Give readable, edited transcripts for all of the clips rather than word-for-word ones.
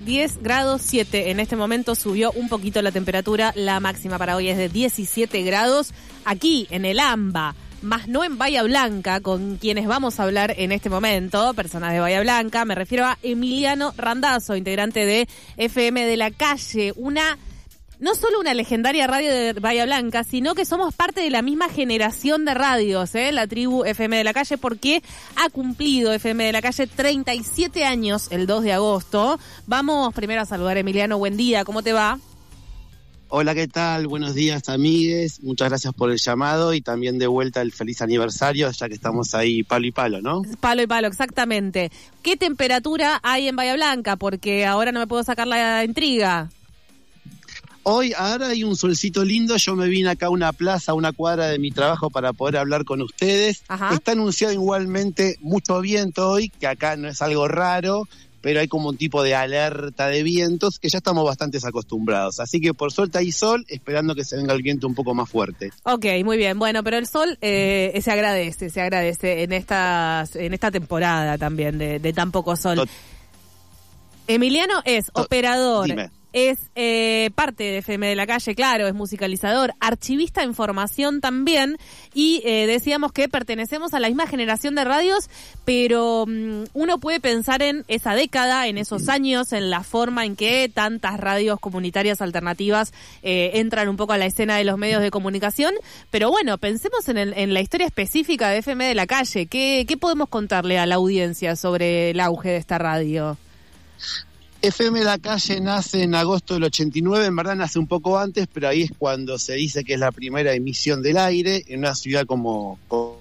10 grados 7. En este momento subió un poquito la temperatura. La máxima para hoy es de 17 grados. Aquí en el AMBA, más no en Bahía Blanca, con quienes vamos a hablar en este momento, personas de Bahía Blanca. Me refiero a Emiliano Randazzo, integrante de FM de la Calle, no solo una legendaria radio de Bahía Blanca, sino que somos parte de la misma generación de radios, la tribu FM de la Calle, porque ha cumplido FM de la Calle 37 años el 2 de agosto. Vamos primero a saludar a Emiliano. Buen día, ¿cómo te va? Hola, ¿qué tal? Buenos días, amigues. Muchas gracias por el llamado y también de vuelta el feliz aniversario, ya que estamos ahí palo y palo, ¿no? Palo y palo, exactamente. ¿Qué temperatura hay en Bahía Blanca? Porque ahora no me puedo sacar la intriga. Hoy, ahora hay un solcito lindo. Yo me vine acá a una plaza, a una cuadra de mi trabajo para poder hablar con ustedes. Ajá. Está anunciado igualmente mucho viento hoy, que acá no es algo raro, pero hay como un tipo de alerta de vientos que ya estamos bastante acostumbrados. Así que por suerte hay sol, esperando que se venga el viento un poco más fuerte. Ok, muy bien. Bueno, pero el sol se agradece en esta temporada también de tan poco sol. Emiliano es operador. Dime. Es parte de FM de la Calle, claro, es musicalizador, archivista de información también, y decíamos que pertenecemos a la misma generación de radios, pero uno puede pensar en esa década, en esos años, en la forma en que tantas radios comunitarias alternativas entran un poco a la escena de los medios de comunicación, pero bueno, pensemos en la historia específica de FM de la Calle. ¿Qué podemos contarle a la audiencia sobre el auge de esta radio? FM La Calle nace en agosto del 89, en verdad nace un poco antes, pero ahí es cuando se dice que es la primera emisión del aire en una ciudad como...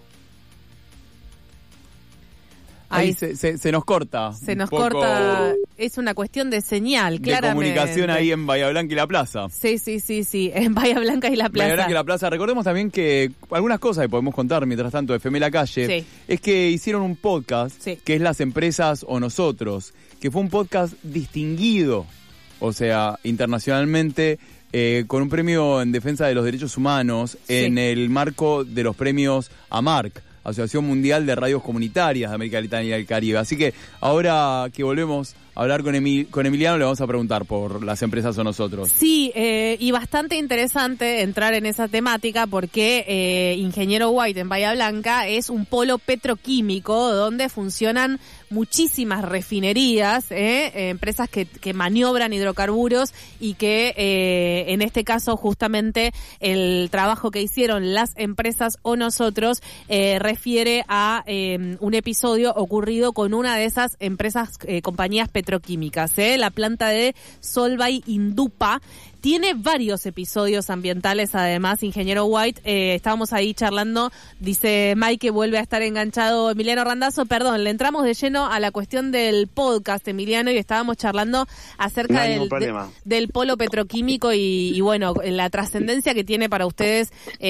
Ahí se nos corta. Se nos corta, es una cuestión de señal, claramente. De comunicación ahí en Bahía Blanca y La Plaza. Sí, en Bahía Blanca y La Plaza. Bahía Blanca y La Plaza. Recordemos también que algunas cosas que podemos contar mientras tanto de FM La Calle, es que hicieron un podcast, que es Las Empresas o Nosotros, que fue un podcast distinguido, o sea, internacionalmente, con un premio en defensa de los derechos humanos en el marco de los premios AMARC, Asociación Mundial de Radios Comunitarias de América Latina y el Caribe. Así que ahora que volvemos a hablar con Emiliano, le vamos a preguntar por Las Empresas o Nosotros. Sí, y bastante interesante entrar en esa temática porque Ingeniero White en Bahía Blanca es un polo petroquímico donde funcionan muchísimas refinerías, empresas que maniobran hidrocarburos y que en este caso justamente el trabajo que hicieron Las Empresas o Nosotros refiere a un episodio ocurrido con una de esas empresas, compañías petroquímicas, la planta de Solvay Indupa. Tiene varios episodios ambientales, además, Ingeniero White. Estábamos ahí charlando, dice Mike que vuelve a estar enganchado Emiliano Randazzo. Perdón, le entramos de lleno a la cuestión del podcast, Emiliano, y estábamos charlando acerca del polo petroquímico y bueno, la trascendencia que tiene para ustedes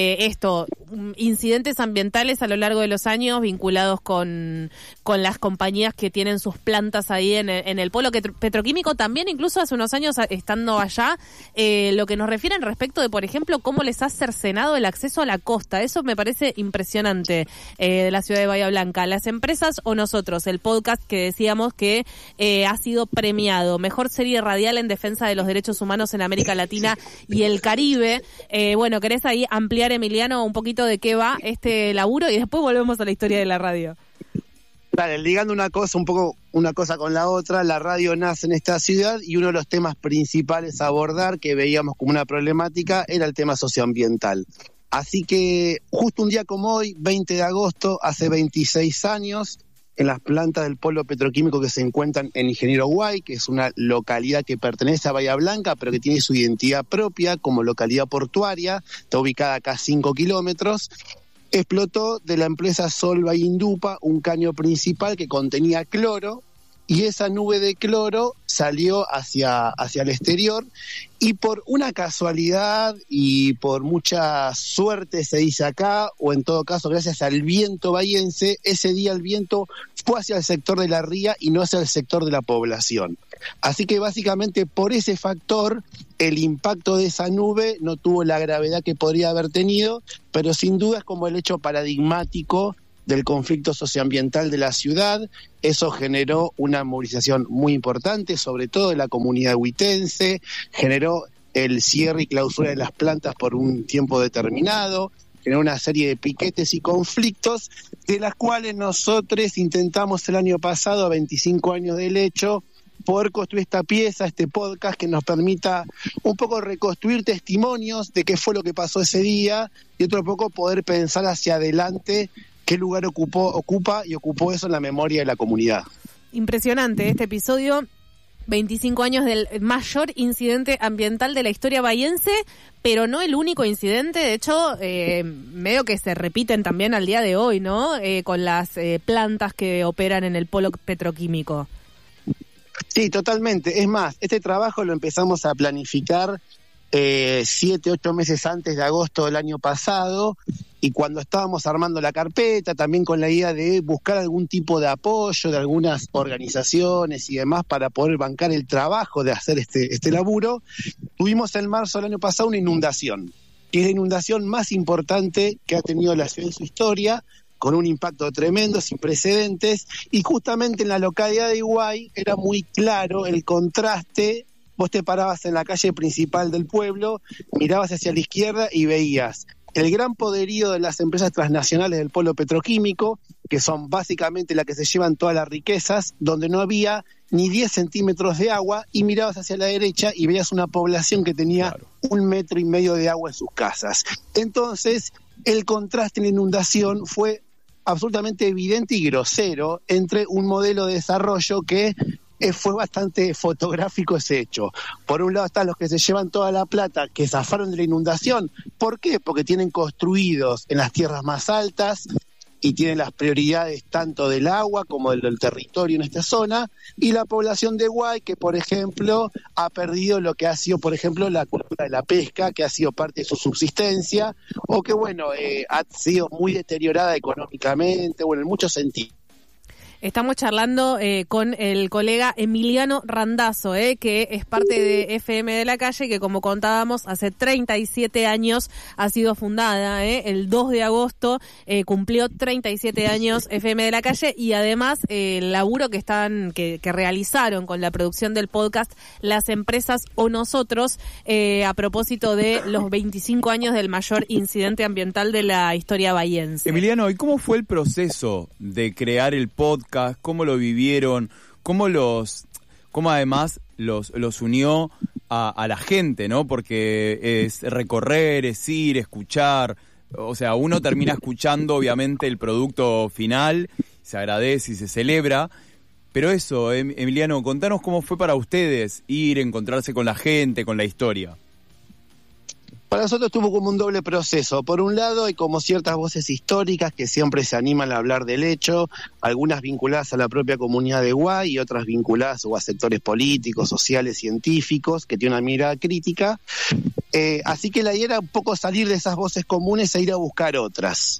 incidentes ambientales a lo largo de los años vinculados con las compañías que tienen sus plantas ahí en el polo petroquímico. También incluso hace unos años estando allá, lo que nos refieren respecto de, por ejemplo, cómo les ha cercenado el acceso a la costa. Eso me parece impresionante de la ciudad de Bahía Blanca. Las Empresas o Nosotros, el podcast que decíamos que ha sido premiado. Mejor serie radial en defensa de los derechos humanos en América Latina y el Caribe. Bueno, ¿querés ahí ampliar, Emiliano, un poquito de qué va este laburo? Y después volvemos a la historia de la radio. Dale, ligando una cosa con la otra, la radio nace en esta ciudad y uno de los temas principales a abordar que veíamos como una problemática era el tema socioambiental. Así que justo un día como hoy, 20 de agosto, hace 26 años, en las plantas del polo petroquímico que se encuentran en Ingeniero White, que es una localidad que pertenece a Bahía Blanca, pero que tiene su identidad propia como localidad portuaria, está ubicada acá a 5 kilómetros, explotó de la empresa Solvay Indupa un caño principal que contenía cloro, y esa nube de cloro salió hacia el exterior, y por una casualidad y por mucha suerte, se dice acá, o en todo caso gracias al viento bahiense, ese día el viento fue hacia el sector de la ría y no hacia el sector de la población. Así que básicamente por ese factor el impacto de esa nube no tuvo la gravedad que podría haber tenido, pero sin duda es como el hecho paradigmático del conflicto socioambiental de la ciudad. Eso generó una movilización muy importante, sobre todo de la comunidad huitense, generó el cierre y clausura de las plantas por un tiempo determinado, generó una serie de piquetes y conflictos, de las cuales nosotros intentamos el año pasado, a 25 años del hecho, poder construir esta pieza, este podcast que nos permita un poco reconstruir testimonios de qué fue lo que pasó ese día y otro poco poder pensar hacia adelante qué lugar ocupa eso en la memoria de la comunidad. Impresionante este episodio. 25 años del mayor incidente ambiental de la historia bahiense, pero no el único incidente. De hecho, medio que se repiten también al día de hoy, ¿no? Con las plantas que operan en el polo petroquímico. Sí, totalmente. Es más, este trabajo lo empezamos a planificar 7, 8 meses antes de agosto del año pasado, y cuando estábamos armando la carpeta, también con la idea de buscar algún tipo de apoyo de algunas organizaciones y demás para poder bancar el trabajo de hacer este laburo, tuvimos en marzo del año pasado una inundación, que es la inundación más importante que ha tenido la ciudad en su historia, con un impacto tremendo, sin precedentes, y justamente en la localidad de Higüey era muy claro el contraste. Vos te parabas en la calle principal del pueblo, mirabas hacia la izquierda y veías el gran poderío de las empresas transnacionales del polo petroquímico, que son básicamente las que se llevan todas las riquezas, donde no había ni 10 centímetros de agua, y mirabas hacia la derecha y veías una población que tenía 1,5 metros de agua en sus casas. Entonces, el contraste en la inundación fue absolutamente evidente y grosero entre un modelo de desarrollo que fue bastante fotográfico ese hecho. Por un lado están los que se llevan toda la plata, que zafaron de la inundación. ¿Por qué? Porque tienen construidos en las tierras más altas y tienen las prioridades tanto del agua como del territorio en esta zona, y la población de Higüey, que por ejemplo ha perdido lo que ha sido, por ejemplo, la cultura de la pesca, que ha sido parte de su subsistencia, o que ha sido muy deteriorada económicamente, en muchos sentidos. Estamos charlando con el colega Emiliano Randazzo, que es parte de FM de la Calle, que como contábamos, hace 37 años ha sido fundada. El 2 de agosto cumplió 37 años FM de la Calle, y además el laburo que realizaron con la producción del podcast Las Empresas o Nosotros, a propósito de los 25 años del mayor incidente ambiental de la historia bahiense. Emiliano, ¿y cómo fue el proceso de crear el podcast? ¿Cómo lo vivieron? ¿Cómo además los unió a la gente, ¿no? Porque es recorrer, es ir, escuchar. O sea, uno termina escuchando, obviamente, el producto final, se agradece y se celebra. Pero eso, Emiliano, contanos cómo fue para ustedes ir, encontrarse con la gente, con la historia. Para nosotros tuvo como un doble proceso. Por un lado, hay como ciertas voces históricas que siempre se animan a hablar del hecho, algunas vinculadas a la propia comunidad de Higüey y otras vinculadas a sectores políticos, sociales, científicos, que tienen una mirada crítica. Así que la idea era un poco salir de esas voces comunes e ir a buscar otras.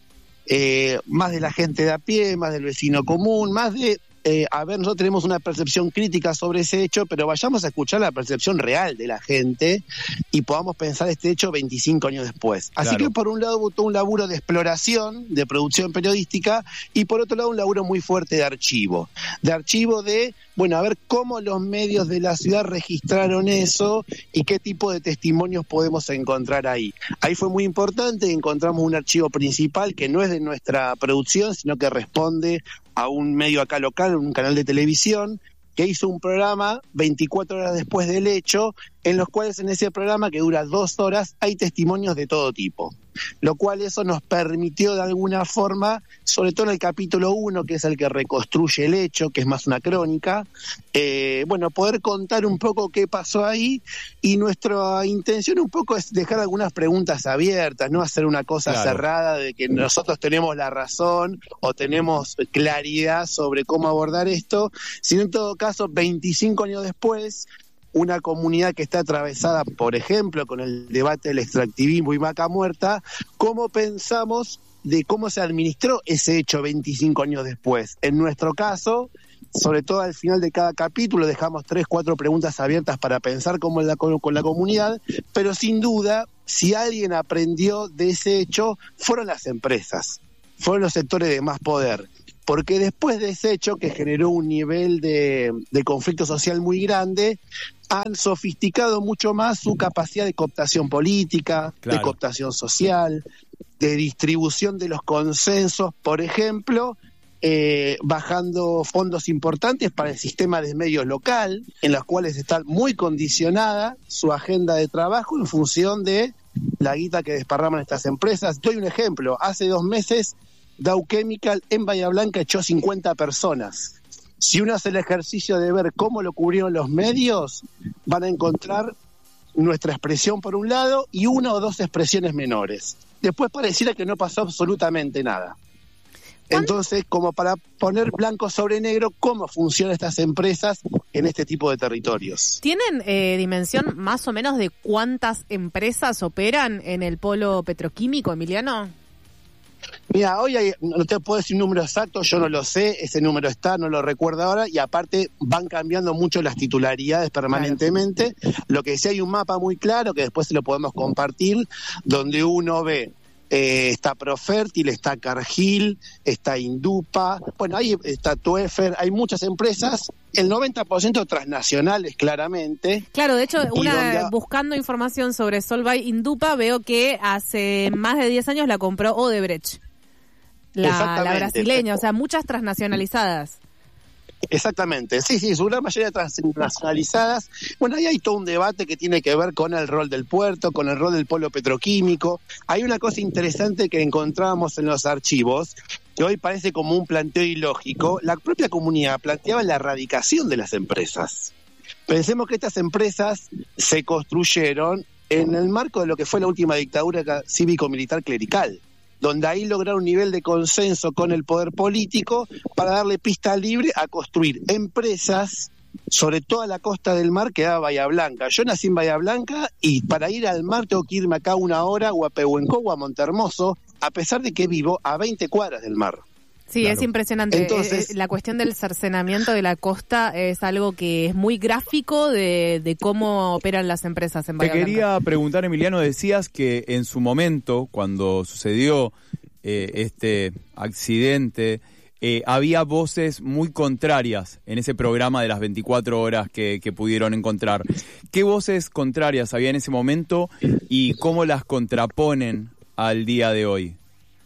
Más de la gente de a pie, más del vecino común, más de... nosotros tenemos una percepción crítica sobre ese hecho, pero vayamos a escuchar la percepción real de la gente y podamos pensar este hecho 25 años después. Así que por un lado hubo todo un laburo de exploración, de producción periodística, y por otro lado un laburo muy fuerte de archivo de, a ver cómo los medios de la ciudad registraron eso y qué tipo de testimonios podemos encontrar ahí. Ahí fue muy importante, encontramos un archivo principal que no es de nuestra producción, sino que responde a un medio acá local, un canal de televisión, que hizo un programa 24 horas después del hecho, en los cuales en ese programa, que dura 2 horas, hay testimonios de todo tipo. Lo cual eso nos permitió de alguna forma, sobre todo en el capítulo 1, que es el que reconstruye el hecho, que es más una crónica, poder contar un poco qué pasó ahí, y nuestra intención un poco es dejar algunas preguntas abiertas, no hacer una cosa cerrada de que nosotros tenemos la razón o tenemos claridad sobre cómo abordar esto, sino en todo caso 25 años después, una comunidad que está atravesada, por ejemplo, con el debate del extractivismo y vaca muerta, ¿cómo pensamos de cómo se administró ese hecho 25 años después? En nuestro caso, sobre todo al final de cada capítulo, dejamos 3, 4 preguntas abiertas para pensar con la comunidad, pero sin duda, si alguien aprendió de ese hecho, fueron las empresas. fueron los sectores de más poder. Porque después de ese hecho, que generó un nivel de conflicto social muy grande, han sofisticado mucho más su capacidad de cooptación política, de cooptación social, de distribución de los consensos, por ejemplo, bajando fondos importantes para el sistema de medios local, en los cuales está muy condicionada su agenda de trabajo en función de la guita que desparraman estas empresas. Doy un ejemplo, hace 2 meses Dow Chemical en Bahía Blanca echó 50 personas. Si uno hace el ejercicio de ver cómo lo cubrieron los medios, van a encontrar nuestra expresión por un lado y 1 o 2 expresiones menores. Después pareciera que no pasó absolutamente nada. Entonces, como para poner blanco sobre negro cómo funcionan estas empresas en este tipo de territorios. ¿Tienen dimensión más o menos de cuántas empresas operan en el polo petroquímico, Emiliano? Mira, hoy no te puedo decir un número exacto, yo no lo sé, ese número está, no lo recuerdo ahora, y aparte van cambiando mucho las titularidades permanentemente. Lo que sí hay un mapa muy claro, que después se lo podemos compartir, donde uno ve, está Profértil, está Cargill, está Indupa, bueno, ahí está Tuefer, hay muchas empresas, el 90% transnacionales claramente. Claro, de hecho, buscando información sobre Solvay Indupa, veo que hace más de 10 años la compró Odebrecht, la brasileña, o sea, muchas transnacionalizadas. Exactamente, sí, su gran mayoría transnacionalizadas. Bueno, ahí hay todo un debate que tiene que ver con el rol del puerto, con el rol del polo petroquímico. Hay una cosa interesante que encontrábamos en los archivos, que hoy parece como un planteo ilógico. La propia comunidad planteaba la erradicación de las empresas. Pensemos que estas empresas se construyeron en el marco de lo que fue la última dictadura cívico-militar clerical, donde ahí lograron un nivel de consenso con el poder político para darle pista libre a construir empresas sobre toda la costa del mar que da Bahía Blanca. Yo nací en Bahía Blanca y para ir al mar tengo que irme acá 1 hora o a Pehuenco o a Montehermoso, a pesar de que vivo a 20 cuadras del mar. Sí, claro. Es impresionante. Entonces, la cuestión del cercenamiento de la costa es algo que es muy gráfico de cómo operan las empresas en Bahía Blanca. Te quería preguntar, Emiliano, decías que en su momento, cuando sucedió este accidente, había voces muy contrarias en ese programa de las 24 horas que pudieron encontrar. ¿Qué voces contrarias había en ese momento y cómo las contraponen al día de hoy?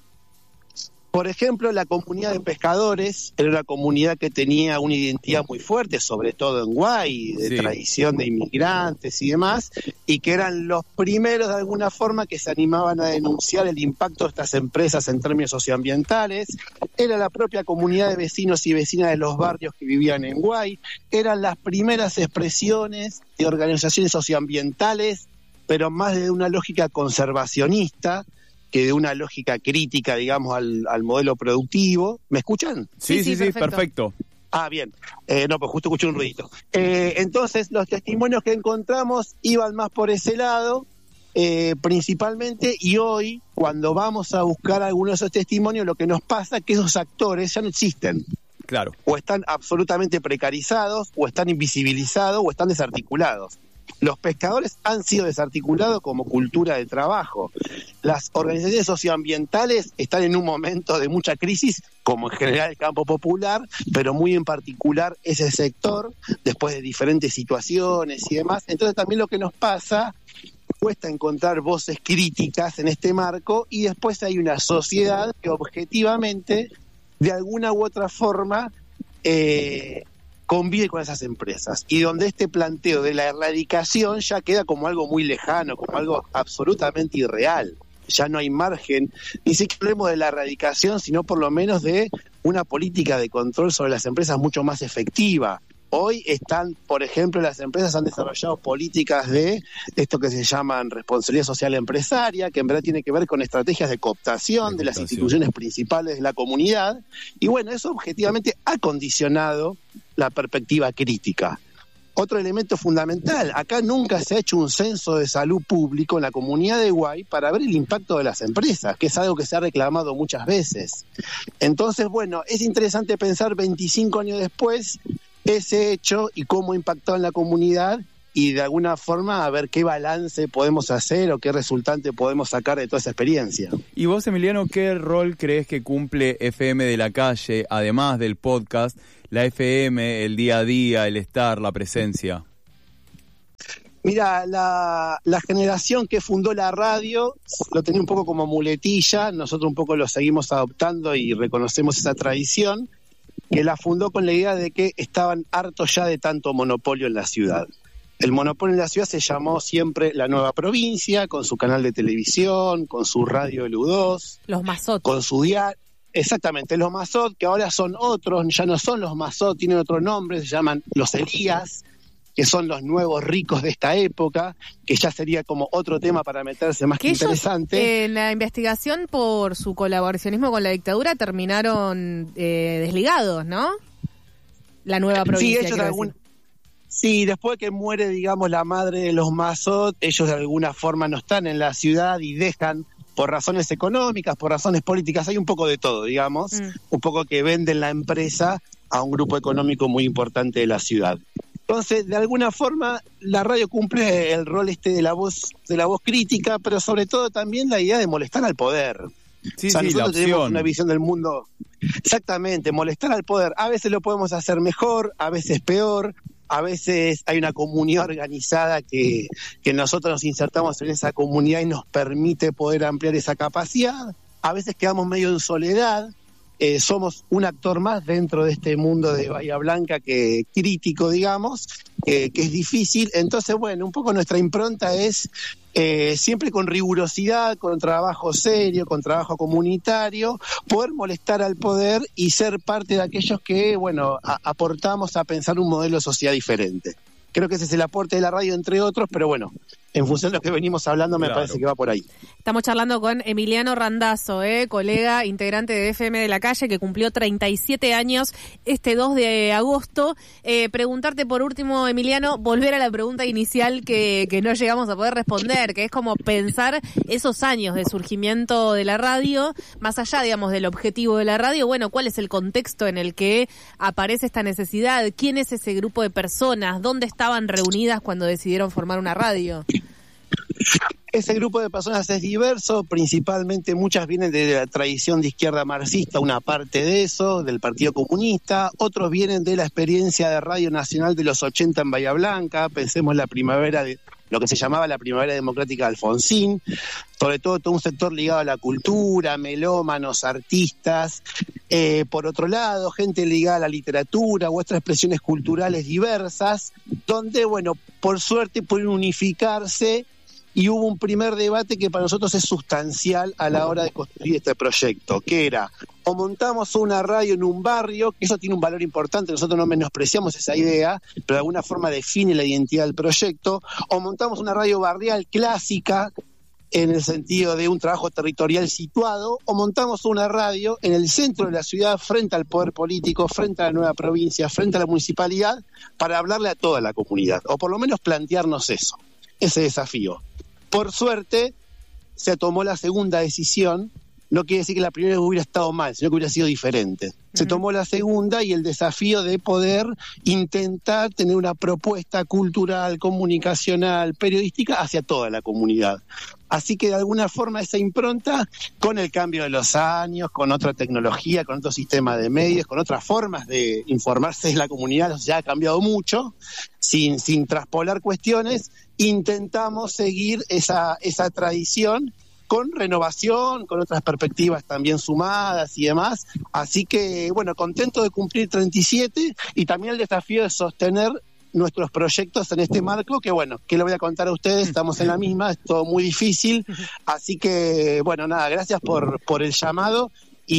Por ejemplo, la comunidad de pescadores era una comunidad que tenía una identidad muy fuerte, sobre todo en Guay, de tradición de inmigrantes y demás, y que eran los primeros de alguna forma que se animaban a denunciar el impacto de estas empresas en términos socioambientales. Era la propia comunidad de vecinos y vecinas de los barrios que vivían en Guay. Eran las primeras expresiones de organizaciones socioambientales, pero más de una lógica conservacionista que de una lógica crítica, digamos, al modelo productivo. ¿Me escuchan? Sí, perfecto. Ah, bien. No, pues justo escuché un ruidito. Entonces, los testimonios que encontramos iban más por ese lado, principalmente, y hoy, cuando vamos a buscar algunos de esos testimonios, lo que nos pasa es que esos actores ya no existen. Claro. O están absolutamente precarizados, o están invisibilizados, o están desarticulados. Los pescadores han sido desarticulados como cultura de trabajo. Las organizaciones socioambientales están en un momento de mucha crisis, como en general el campo popular, pero muy en particular ese sector, después de diferentes situaciones y demás. Entonces también lo que nos pasa, cuesta encontrar voces críticas en este marco, y después hay una sociedad que objetivamente, de alguna u otra forma, convive con esas empresas, y donde este planteo de la erradicación ya queda como algo muy lejano, como algo absolutamente irreal. Ya no hay margen, ni siquiera hablemos de la erradicación, sino por lo menos de una política de control sobre las empresas mucho más efectiva. Hoy están, por ejemplo, las empresas han desarrollado políticas de esto que se llaman responsabilidad social empresaria, que en verdad tiene que ver con estrategias de cooptación de las instituciones principales de la comunidad, y bueno, eso objetivamente ha condicionado la perspectiva crítica. Otro elemento fundamental, acá nunca se ha hecho un censo de salud público en la comunidad de Guay para ver el impacto de las empresas, que es algo que se ha reclamado muchas veces. Entonces, bueno, es interesante pensar 25 años después ese hecho y cómo impactó en la comunidad, y de alguna forma a ver qué balance podemos hacer o qué resultante podemos sacar de toda esa experiencia. Y vos, Emiliano, ¿qué rol crees que cumple FM de la Calle, además del podcast, la FM, el día a día, el estar, la presencia? Mira, la generación que fundó la radio lo tenía un poco como muletilla, nosotros un poco lo seguimos adoptando y reconocemos esa tradición, que la fundó con la idea de que estaban hartos ya de tanto monopolio en la ciudad. El monopolio en la ciudad se llamó siempre La Nueva Provincia, con su canal de televisión, con su radio LU2. Los Mazot. Con su diario. Exactamente, los Mazot, que ahora son otros, ya no son los Mazot, tienen otro nombre, se llaman los Elías, que son los nuevos ricos de esta época, que ya sería como otro tema para meterse más que interesante. En la investigación por su colaboracionismo con la dictadura terminaron desligados, ¿no? La Nueva Provincia. Sí, después que muere, digamos, la madre de los Mazot, ellos de alguna forma no están en la ciudad y dejan, por razones económicas, por razones políticas, hay un poco de todo, digamos, un poco que venden la empresa a un grupo económico muy importante de la ciudad. Entonces, de alguna forma, la radio cumple el rol de la voz crítica, pero sobre todo también la idea de molestar al poder. Sí, o sea, sí, nosotros tenemos una visión del mundo. Exactamente, molestar al poder. A veces lo podemos hacer mejor, a veces peor. A veces hay una comunidad organizada que nosotros nos insertamos en esa comunidad y nos permite poder ampliar esa capacidad. A veces quedamos medio en soledad. Somos un actor más dentro de este mundo de Bahía Blanca que crítico, digamos, que es difícil. Entonces, bueno, un poco nuestra impronta es siempre con rigurosidad, con trabajo serio, con trabajo comunitario, poder molestar al poder y ser parte de aquellos que, bueno, aportamos a pensar un modelo social diferente. Creo que ese es el aporte de la radio, entre otros, pero bueno, en función de lo que venimos hablando, me parece que va por ahí. Estamos charlando con Emiliano Randazzo, colega, integrante de FM de la Calle, que cumplió 37 años este 2 de agosto. Preguntarte por último, Emiliano, volver a la pregunta inicial que no llegamos a poder responder, que es como pensar esos años de surgimiento de la radio, más allá, digamos, del objetivo de la radio. Bueno, ¿cuál es el contexto en el que aparece esta necesidad? ¿Quién es ese grupo de personas? ¿Dónde estaban reunidas cuando decidieron formar una radio? Ese grupo de personas es diverso, principalmente muchas vienen de la tradición de izquierda marxista, una parte de eso, del Partido Comunista, otros vienen de la experiencia de Radio Nacional de los 80 en Bahía Blanca, pensemos la primavera de lo que se llamaba la primavera democrática de Alfonsín, sobre todo un sector ligado a la cultura, melómanos, artistas, por otro lado, gente ligada a la literatura u otras expresiones culturales diversas, donde, bueno, por suerte pueden unificarse. Y hubo un primer debate que para nosotros es sustancial a la hora de construir este proyecto, que era, o montamos una radio en un barrio, que eso tiene un valor importante, nosotros no menospreciamos esa idea, pero de alguna forma define la identidad del proyecto, o montamos una radio barrial clásica, en el sentido de un trabajo territorial situado, o montamos una radio en el centro de la ciudad, frente al poder político, frente a la nueva provincia, frente a la municipalidad, para hablarle a toda la comunidad, o por lo menos plantearnos eso, ese desafío. Por suerte, se tomó la segunda decisión, no quiere decir que la primera hubiera estado mal, sino que hubiera sido diferente. Se tomó la segunda y el desafío de poder intentar tener una propuesta cultural, comunicacional, periodística hacia toda la comunidad. Así que de alguna forma esa impronta, con el cambio de los años, con otra tecnología, con otro sistema de medios, con otras formas de informarse de la comunidad, ya ha cambiado mucho, sin traspolar cuestiones, intentamos seguir esa tradición con renovación, con otras perspectivas también sumadas y demás. Así que, bueno, contento de cumplir 37 y también el desafío de sostener nuestros proyectos en este marco, que bueno, que le voy a contar a ustedes, estamos en la misma, es todo muy difícil, así que bueno, nada, gracias por el llamado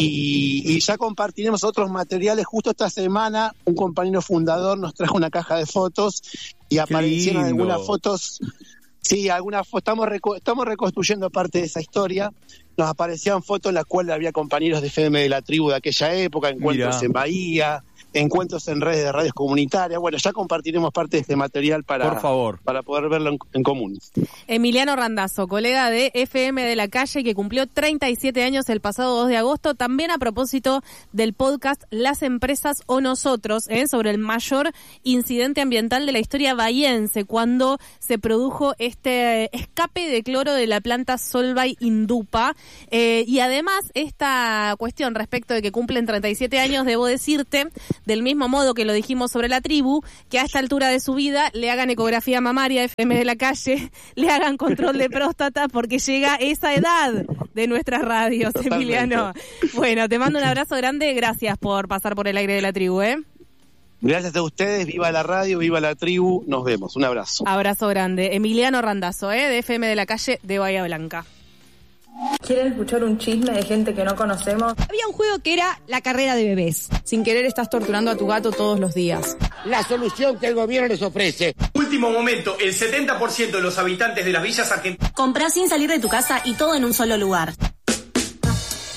y ya compartiremos otros materiales. Justo esta semana un compañero fundador nos trajo una caja de fotos y aparecieron algunas fotos. Sí, estamos reconstruyendo parte de esa historia. Nos aparecían fotos en las cuales había compañeros de FM de la tribu de aquella época, encuentros en Bahía, encuentros en redes de radios comunitarias. Bueno, ya compartiremos parte de este material para poder verlo en común. Emiliano Randazzo, colega de FM de la Calle, que cumplió 37 años el pasado 2 de agosto, también a propósito del podcast Las Empresas o Nosotros, sobre el mayor incidente ambiental de la historia bahiense, cuando se produjo este escape de cloro de la planta Solvay Indupa. Y además, esta cuestión respecto de que cumplen 37 años, debo decirte, del mismo modo que lo dijimos sobre la tribu, que a esta altura de su vida le hagan ecografía mamaria, FM de la Calle, le hagan control de próstata, porque llega esa edad de nuestras radios. Totalmente. Emiliano. Bueno, te mando un abrazo grande, gracias por pasar por el aire de la tribu, Gracias a ustedes, viva la radio, viva la tribu, nos vemos, un abrazo. Abrazo grande. Emiliano Randazzo, de FM de la Calle de Bahía Blanca. ¿Quieren escuchar un chisme de gente que no conocemos? Había un juego que era la carrera de bebés. Sin querer estás torturando a tu gato todos los días. La solución que el gobierno les ofrece. Último momento, el 70% de los habitantes de las villas argentinas. Comprá sin salir de tu casa y todo en un solo lugar.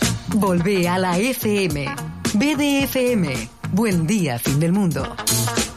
Volvé a la FM. BDFM. Buen día, fin del mundo.